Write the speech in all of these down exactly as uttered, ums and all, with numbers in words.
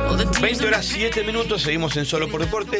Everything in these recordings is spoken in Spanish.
veinte horas siete minutos, seguimos en Solo por Deporte.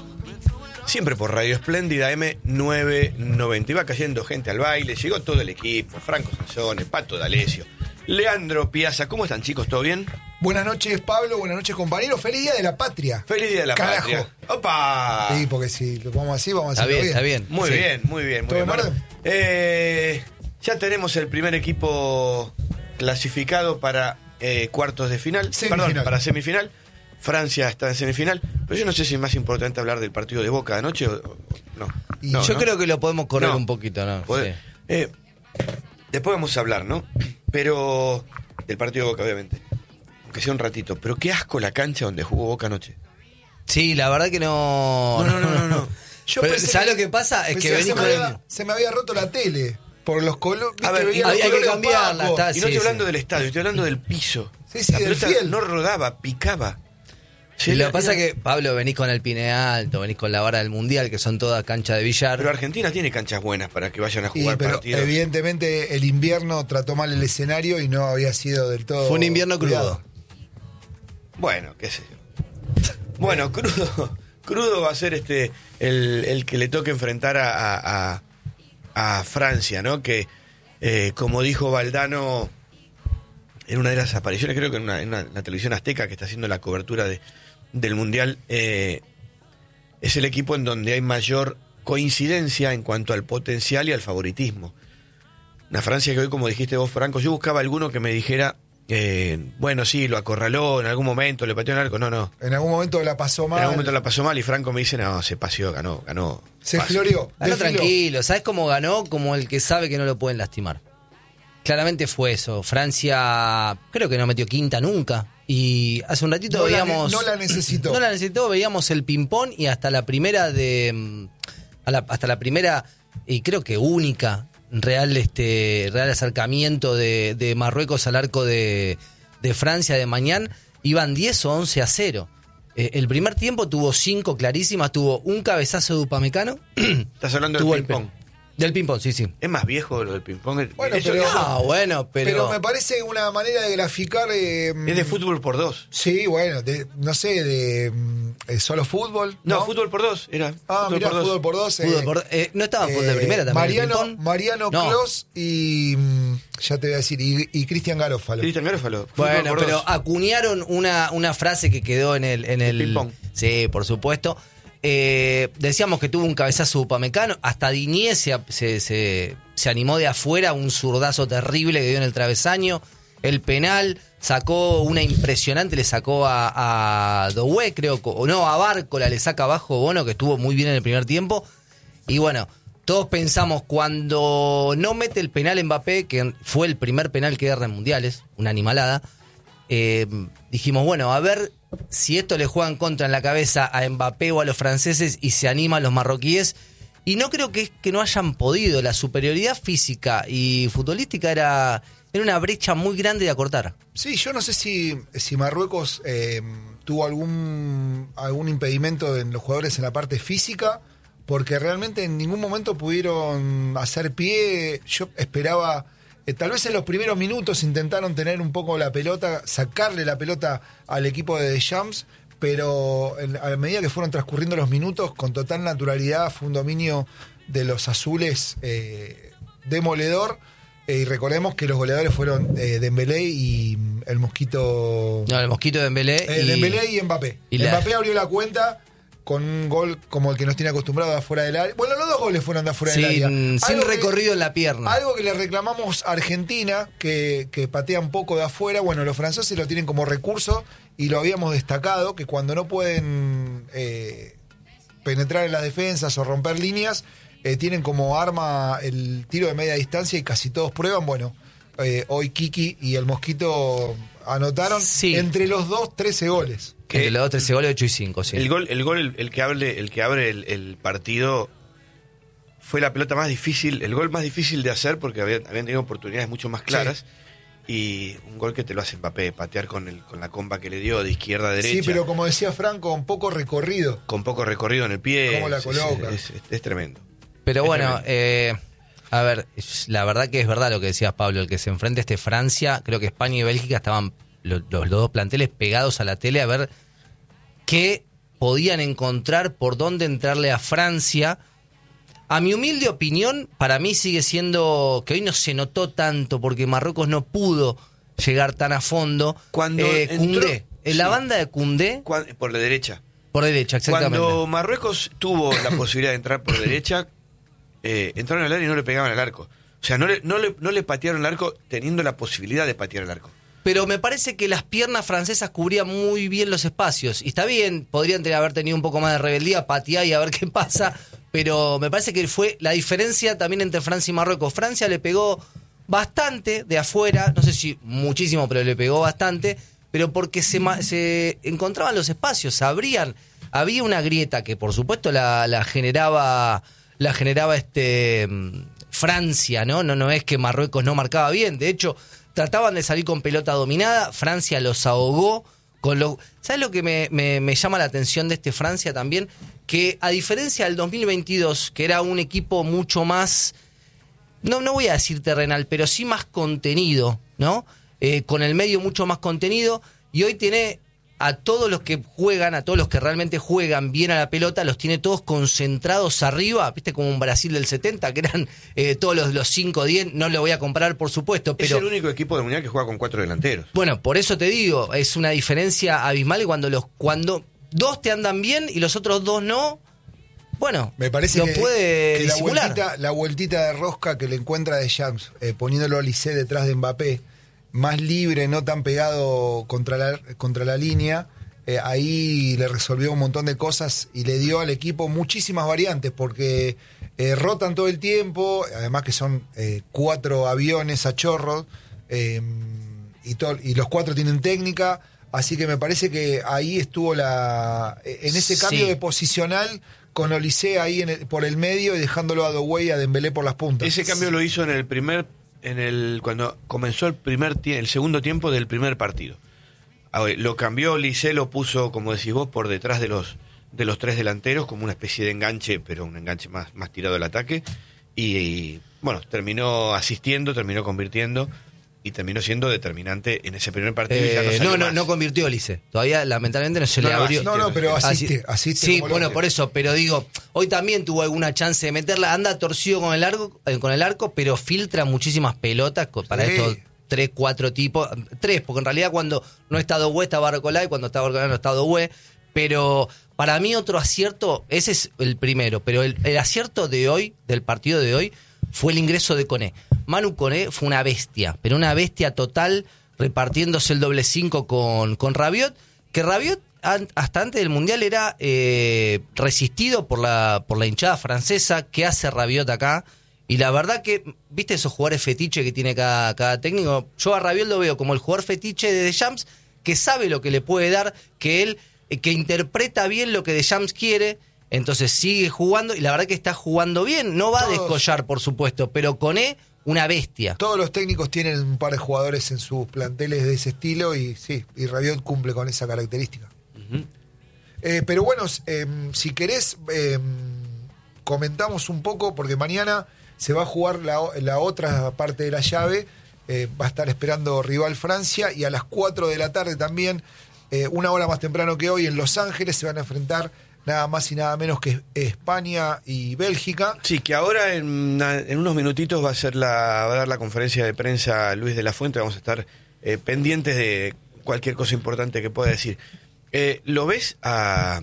Siempre por Radio Espléndida M novecientos noventa. Iba cayendo gente al baile, llegó todo el equipo, Franco Sansone, Pato D'Alessio, Leandro Piazza. ¿Cómo están, chicos? ¿Todo bien? Buenas noches, Pablo. Buenas noches, compañeros. Feliz Día de la Patria. Feliz Día de la Carajo. Patria. ¡Opa! Sí, porque si lo vamos así, vamos a Está hacerlo bien, bien. está bien. Muy Sí. bien, muy bien. Muy ¿Todo bien. en orden? Eh, ya tenemos el primer equipo clasificado para eh, cuartos de final. Semifinal. Perdón, para semifinal. Francia está en semifinal. Pero yo no sé si es más importante hablar del partido de Boca de anoche o o no. Y No, Yo ¿no? creo que lo podemos correr No. un poquito, ¿no? Poder- Sí. eh, después vamos a hablar, ¿no? Pero del partido de Boca, obviamente. Aunque sea un ratito. Pero qué asco la cancha donde jugó Boca anoche. Sí, la verdad que no. No, no, no, no, no. Yo Pero, pensé ¿sabes que- lo que pasa? Es pensé que venís se, con me el. había, se me había roto la tele por los colores. A ver, veía hay- los hay que colores cambiarla, opacos. está- Y no sí, estoy sí. hablando del estadio, estoy hablando del piso. Sí, sí, la del pelota fiel. no rodaba, picaba. Y Sí, lo la- que pasa es que, Pablo, venís con el Pine Alto, venís con la vara del Mundial, que son todas canchas de billar. Pero Argentina tiene canchas buenas para que vayan a Y, jugar pero partidos. evidentemente el invierno trató mal el escenario y no había sido del todo. Fue un invierno cuidado. crudo. Bueno, qué sé yo. Bueno, crudo, crudo va a ser este el, el que le toque enfrentar a, a, a- a Francia, ¿no? Que, eh, como dijo Valdano en una de las apariciones, creo que en una, en una- en la televisión azteca que está haciendo la cobertura de, del Mundial, eh, es el equipo en donde hay mayor coincidencia en cuanto al potencial y al favoritismo. Una Francia que hoy, como dijiste vos, Franco, yo buscaba alguno que me dijera, eh, bueno, sí, lo acorraló en algún momento, le pateó en el arco. No, no. En algún momento la pasó mal. En algún momento la pasó mal y Franco me dice, no, se paseó, ganó, ganó. Se fácil. floreó. Ganó desfiló. tranquilo, ¿sabes cómo ganó? Como el que sabe que no lo pueden lastimar. Claramente fue eso. Francia creo que no metió quinta nunca. Y hace un ratito No la ne- veíamos. no la necesitó. No la necesitó, veíamos el ping-pong y hasta la primera de. mm, a la- hasta la primera, y creo que única, real este real acercamiento de, de Marruecos al arco de, de Francia de mañana, iban diez o once a cero. Eh, el primer tiempo tuvo cinco clarísimas, tuvo un cabezazo de Upamecano. Estás hablando tuvo del el ping-pong. pe- Del ping-pong, sí, sí. Es más viejo lo del ping-pong. Bueno, Eso- pero- eso Ah, bueno, pero. Pero me parece una manera de graficar. eh, es de fútbol por dos. Sí, bueno, de- no sé, de mm, eh, solo fútbol. No, fútbol por dos, era. Ah, fútbol mirá, por dos. fútbol por dos. eh, Fútbol por- eh, no estaba fútbol de primera también. el Mariano, ping-pong. Mariano No. Clos y. mm, Ya te voy a decir, y, y Cristian Garófalo. Cristian Garófalo. fútbol Bueno, por pero dos. acuñaron una, una frase que quedó en el. En el, El ping-pong. Sí, por supuesto. Eh, decíamos que tuvo un cabezazo upamecano. Hasta Diñé se, se, se, se animó de afuera, un zurdazo terrible que dio en el travesaño. El penal sacó una impresionante, le sacó a, a Doué, creo, o no, a Bárcola le saca abajo Bono, que estuvo muy bien en el primer tiempo. Y bueno, todos pensamos cuando no mete el penal Mbappé, que fue el primer penal que erra en mundiales, una animalada, eh, dijimos, bueno, a ver si esto le juega en contra en la cabeza a Mbappé o a los franceses y se animan los marroquíes. Y no creo que, que no hayan podido. La superioridad física y futbolística era, era una brecha muy grande de acortar. Sí, yo no sé si, si Marruecos eh, tuvo algún, algún impedimento en los jugadores en la parte física, porque realmente en ningún momento pudieron hacer pie. Yo esperaba, eh, tal vez en los primeros minutos intentaron tener un poco la pelota, sacarle la pelota al equipo de Deschamps, pero en- a medida que fueron transcurriendo los minutos, con total naturalidad fue un dominio de los azules eh, demoledor. Eh, y recordemos que los goleadores fueron eh, Dembélé y mm, el Mosquito. No, el mosquito de Dembélé. eh, y, Dembélé y Mbappé. y la- Mbappé abrió la cuenta con un gol como el que nos tiene acostumbrado de afuera del área. Bueno, los dos goles fueron de afuera del área. sin, sin Algo que- recorrido en la pierna. Algo que le reclamamos a Argentina, que, que patea un poco de afuera. Bueno, los franceses lo tienen como recurso y lo habíamos destacado, que cuando no pueden eh, penetrar en las defensas o romper líneas, eh, tienen como arma el tiro de media distancia y casi todos prueban. Bueno, eh, hoy Kiki y el Mosquito anotaron Sí. entre los dos trece goles. Que los dos trece goles, ocho y cinco, sí. El gol, el, gol el, el que abre, el, que abre el, el partido fue la pelota más difícil, el gol más difícil de hacer porque habían, habían tenido oportunidades mucho más claras. Y un gol que te lo hace Mbappé, patear con el, con la comba que le dio de izquierda a derecha. Sí, pero como decía Franco, con poco recorrido. Con poco recorrido en el pie. ¿Cómo la es- coloca? Es, es- es tremendo. Pero Es bueno, tremendo. eh, a ver, la verdad que es verdad lo que decías, Pablo, el que se enfrenta a este Francia, creo que España y Bélgica estaban lo, los, los dos planteles pegados a la tele a ver qué podían encontrar, por dónde entrarle a Francia. A mi humilde opinión, para mí sigue siendo que hoy no se notó tanto porque Marruecos no pudo llegar tan a fondo. Cuando eh, entró, Koundé, en sí. la banda de Koundé, Cuando, por la derecha. por derecha, exactamente. Cuando Marruecos tuvo la posibilidad de entrar por derecha, eh, entraron al área y no le pegaban al arco. O sea, no le, no, le, no le patearon el arco teniendo la posibilidad de patear el arco. Pero me parece que las piernas francesas cubrían muy bien los espacios. Y está bien, podrían haber tenido un poco más de rebeldía, patear y a ver qué pasa. Pero me parece que fue la diferencia también entre Francia y Marruecos. Francia le pegó bastante de afuera, no sé si muchísimo, pero le pegó bastante. Pero porque se, se encontraban los espacios, se abrían. Había una grieta que por supuesto la, la generaba, la generaba este Francia, ¿no? No, no es que Marruecos no marcaba bien. De hecho, trataban de salir con pelota dominada, Francia los ahogó. Con lo, ¿sabes lo que me, me, me llama la atención de este Francia también? Que a diferencia del dos mil veintidós, que era un equipo mucho más, no, no voy a decir terrenal, pero sí más contenido, ¿no? Eh, con el medio mucho más contenido, y hoy tiene a todos los que juegan, a todos los que realmente juegan bien a la pelota, los tiene todos concentrados arriba, viste, como un Brasil del setenta, que eran eh, todos los, los cinco o diez, no lo voy a comparar por supuesto, pero... Es el único equipo del Mundial que juega con cuatro delanteros. Bueno, por eso te digo, es una diferencia abismal cuando los cuando dos te andan bien y los otros dos no, bueno, me parece lo que, puede que la, disimular. vueltita, la vueltita de rosca que le encuentra de Shams, eh, poniéndolo a Olise detrás de Mbappé, más libre, no tan pegado contra la, contra la línea, eh, ahí le resolvió un montón de cosas y le dio al equipo muchísimas variantes, porque eh, rotan todo el tiempo, además que son eh, cuatro aviones a chorro, eh, y, to- y los cuatro tienen técnica, así que me parece que ahí estuvo la en ese cambio Sí. de posicional con Olise ahí en el- por el medio y dejándolo a Doué y a Dembélé por las puntas. Ese cambio lo hizo en el primer, en el cuando comenzó el primer tie- el segundo tiempo del primer partido. A ver, lo cambió Olise, lo puso, como decís vos, por detrás de los de los tres delanteros, como una especie de enganche, pero un enganche más, más tirado al ataque. Y, y, bueno, terminó asistiendo, terminó convirtiendo y terminó siendo determinante en ese primer partido. y ya no, Eh, salió no, no, más. no convirtió Olise. Todavía, lamentablemente, no se No, le no, abrió. asiste, No, no, pero asiste, Así- asiste. Sí, como bueno, loco. por eso, pero digo, hoy también tuvo alguna chance de meterla. Anda torcido con el arco, eh, con el arco, pero filtra muchísimas pelotas co- para Sí. estos tres, cuatro tipos. Tres, porque en realidad cuando no está Doué está Barcolá y cuando está Barcolá no está Doué. Pero para mí otro acierto, ese es el primero, pero el, el acierto de hoy, del partido de hoy, fue el ingreso de Koné. Manu Koné fue una bestia, pero una bestia total, repartiéndose el doble cinco con, con Rabiot, que Rabiot an- hasta antes del Mundial era eh, resistido por la, por la hinchada francesa. ¿Qué hace Rabiot acá? Y la verdad que, ¿viste esos jugadores fetiche que tiene cada, cada técnico? Yo a Rabiot lo veo como el jugador fetiche de Deschamps, que sabe lo que le puede dar, que él, eh, que interpreta bien lo que Deschamps quiere. Entonces sigue jugando y la verdad que está jugando bien. No va Todos. a descollar, por supuesto, pero Koné, una bestia. Todos los técnicos tienen un par de jugadores en sus planteles de ese estilo y sí, y Rabiot cumple con esa característica. Ujú. Eh, pero bueno, eh, si querés, eh, comentamos un poco, porque mañana se va a jugar la, la otra parte de la llave, eh, va a estar esperando rival Francia, y a las cuatro de la tarde también, eh, una hora más temprano que hoy, en Los Ángeles se van a enfrentar nada más y nada menos que España y Bélgica. Sí, que ahora en, una- en unos minutitos va a ser la va a dar la conferencia de prensa Luis de la Fuente. Vamos a estar eh, pendientes de cualquier cosa importante que pueda decir. Eh, ¿Lo ves? a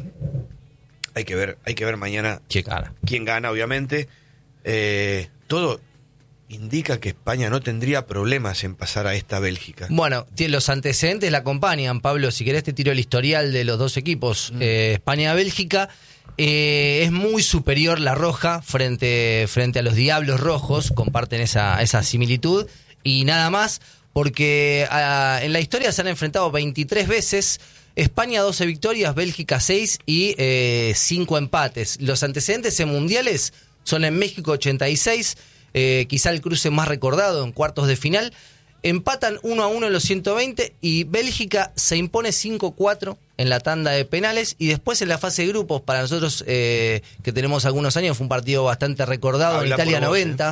hay que ver, hay que ver mañana Qué cara. quién gana, obviamente. Eh, todo indica que España no tendría problemas en pasar a esta Bélgica. Bueno, tiene- los antecedentes la acompañan, Pablo. Si querés te tiro el historial de los dos equipos. Mm. Eh, España-Bélgica. Eh, es muy superior la roja frente, frente a los Diablos Rojos. Comparten esa, esa similitud. Y nada más, porque ah, en la historia se han enfrentado veintitrés veces. España doce victorias, Bélgica seis y eh, cinco empates. Los antecedentes en mundiales son en México ochenta y seis, eh, quizá el cruce más recordado en cuartos de final. Empatan uno a uno en los ciento veinte y Bélgica se impone cinco cuatro en la tanda de penales, y después en la fase de grupos, para nosotros eh, que tenemos algunos años, fue un partido bastante recordado. Habla en Italia por vos, noventa. ¿eh?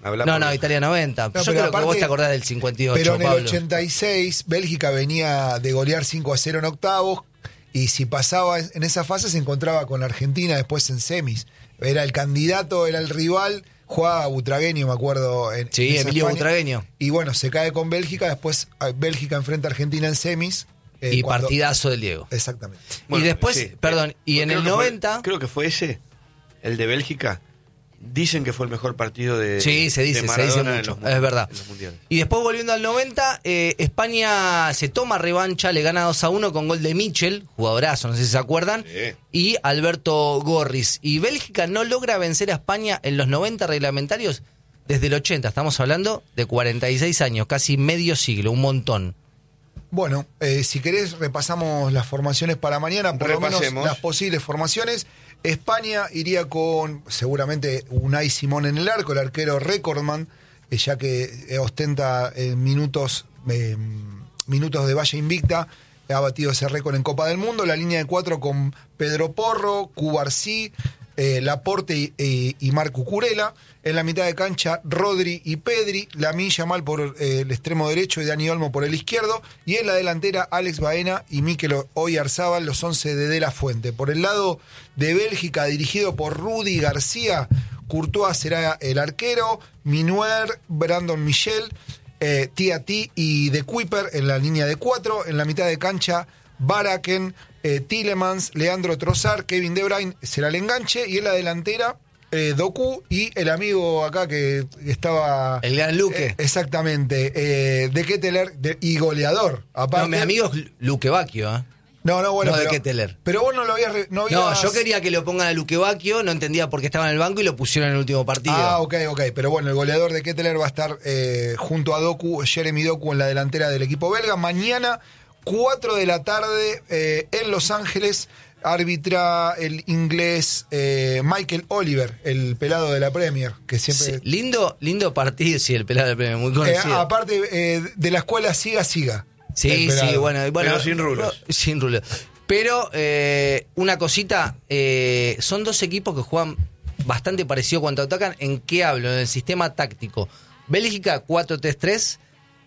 Habla No, por no, vos. Italia noventa. No, Yo pero creo aparte- que vos te acordás del cincuenta y ocho, Pero en el Pablo. ochenta y seis, Bélgica venía de golear cinco a cero en octavos. Y si pasaba en esa fase, se encontraba con Argentina después en semis. Era el candidato, era el rival. Jugaba Butragueño, me acuerdo. En, Sí, en esa Emilio España. Butragueño. Y bueno, se cae con Bélgica. Después eh, Bélgica enfrenta a Argentina en semis. eh, Y cuando- partidazo del Diego. Exactamente. y después, sí, perdón, eh, y en creo el que fue- noventa... creo que fue ese, el de Bélgica. Dicen que fue el mejor partido de Sí, se dice, de se dice Maradona en mucho, los es verdad. en los mundiales. Y después volviendo al noventa, eh, España se toma revancha, le gana dos a uno con gol de Mitchell, jugadorazo, no sé si se acuerdan, Sí. y Alberto Gorris. Y Bélgica no logra vencer a España en los noventa reglamentarios desde el ochenta, estamos hablando de cuarenta y seis años, casi medio siglo, un montón. Bueno, eh, si querés repasamos las formaciones para mañana, por lo menos Repasemos. las posibles formaciones. España iría con seguramente Unai Simón en el arco, el arquero recordman, eh, ya que eh, ostenta eh, minutos eh, minutos de valla invicta, ha batido ese récord en Copa del Mundo. La línea de cuatro con Pedro Porro, Cubarsí, eh, Laporte y, y, y Marc Cucurella. En la mitad de cancha, Rodri y Pedri, Lamine Yamal por eh, el extremo derecho y Dani Olmo por el izquierdo. Y en la delantera, Alex Baena y Mikel Oyarzábal, los once de De La Fuente. Por el lado de Bélgica, dirigido por Rudy García, Courtois será el arquero, Minuer, Brandon Michel, eh, Tiati y De Kuiper en la línea de cuatro. En la mitad de cancha, Baraken, eh, Tielemans, Leandro Trossard, Kevin De Bruyne será el enganche. Y en la delantera, Eh, Doku y el amigo acá que estaba... El gran Luque. Eh, exactamente. Eh, de Ketteler de- y goleador. Aparte, No, mi amigo es Luque Bacchio, ¿eh? No, no, bueno. no de pero, Ketteler. Pero vos no lo habías... re- No, No, habías- yo quería que lo pongan a Luque Bacchio, no entendía por qué estaba en el banco y lo pusieron en el último partido. Ah, ok, ok. Pero bueno, el goleador de Ketteler va a estar eh, junto a Doku, Jeremy Doku en la delantera del equipo belga. Mañana, cuatro de la tarde, eh, en Los Ángeles, arbitra el inglés eh, Michael Oliver, el pelado de la Premier, que siempre... Sí, lindo, lindo partido, sí, el pelado del premio, muy Eh, conocido. aparte eh, de la escuela Siga Siga. Sí, el pelado. sí, bueno, bueno. Pero sin rulos. no, sin rulos. Pero eh, una cosita, eh, son dos equipos que juegan bastante parecido cuando atacan. ¿En qué hablo? En el sistema táctico. Bélgica cuatro tres tres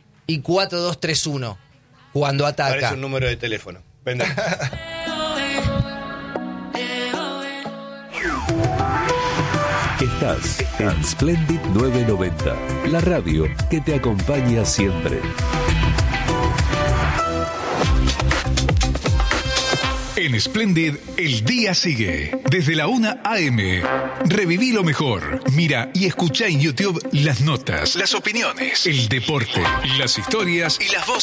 y cuatro dos tres uno cuando ataca. Parece un número de teléfono. Vende. Estás en Splendid nueve noventa, la radio que te acompaña siempre. En Splendid, el día sigue. Desde la una a eme. Reviví lo mejor. Mira y escucha en YouTube las notas, las opiniones, el deporte, las historias y las voces.